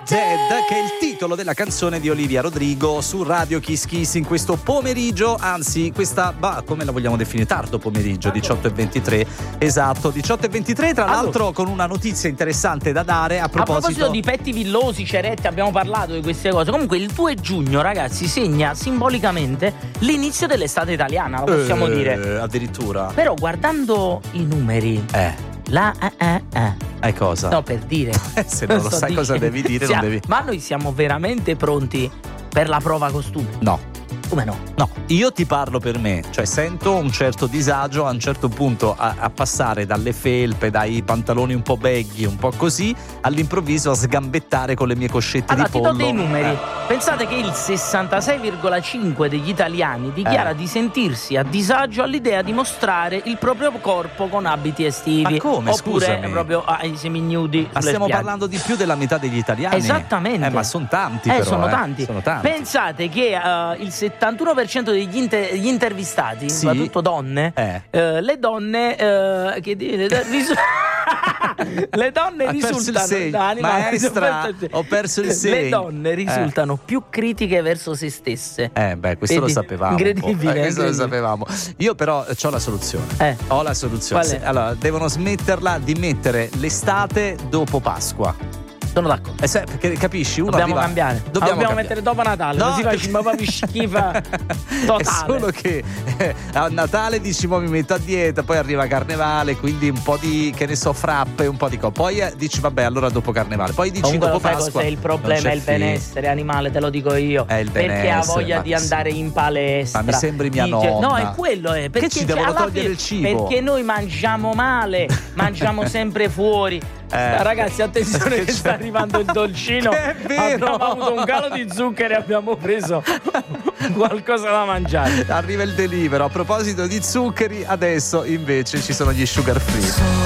Dead, che è il titolo della canzone di Olivia Rodrigo su Radio Kiss Kiss in questo pomeriggio, anzi questa, come la vogliamo definire? Tardo pomeriggio, 18:23, esatto, 18:23, tra l'altro con una notizia interessante da dare a proposito di petti villosi, cerette, abbiamo parlato di queste cose. Comunque il 2 giugno, ragazzi, segna simbolicamente l'inizio dell'estate italiana, lo possiamo dire. Addirittura. Però guardando i numeri, cosa? No, per dire. Se non lo sai cosa devi dire, non devi. Ma noi siamo veramente pronti per la prova costume? No. Come no? No, io ti parlo per me, cioè sento un certo disagio a un certo punto a passare dalle felpe, dai pantaloni un po' baggy, un po' così, all'improvviso a sgambettare con le mie coscette di pollo. Ti do dei numeri. Pensate che il 66,5% degli italiani dichiara di sentirsi a disagio all'idea di mostrare il proprio corpo con abiti estivi. Ma come? Oppure Scusami. proprio ai seminudi. Ma stiamo parlando di più della metà degli italiani. Esattamente. Ma sono tanti però. Sono tanti. Sono tanti. Pensate che il 71% degli intervistati, soprattutto donne, le donne le donne risultano maestra, ho perso il segno. Le donne risultano più critiche verso se stesse. Questo lo sapevamo. Incredibile. Questo lo sapevamo. Io però ho la soluzione. Ho la soluzione. Qual è? Allora, devono smetterla di mettere l'estate dopo Pasqua. Sono d'accordo. Perché capisci? Dobbiamo cambiare. Dobbiamo mettere dopo Natale, no, così facciamo proprio schifa totale. È solo che a Natale dici mi metto a dieta, poi arriva Carnevale, quindi un po' di, che ne so, frappe, un po' di cose. Poi dici vabbè, allora dopo Carnevale. Poi dici comunque dopo Pasqua. Cos'è il problema? È il benessere animale, te lo dico io. È il benessere. Perché ha voglia di andare in palestra. Ma mi sembri mia nonna. No, è quello. Perché ci devono togliere il cibo? Perché noi mangiamo male, mangiamo sempre fuori. Ragazzi, attenzione che sta arrivando il dolcino. Che è vero. Abbiamo avuto un calo di zucchero e abbiamo preso qualcosa da mangiare. Arriva il delivery. A proposito di zuccheri, adesso invece ci sono gli sugar free.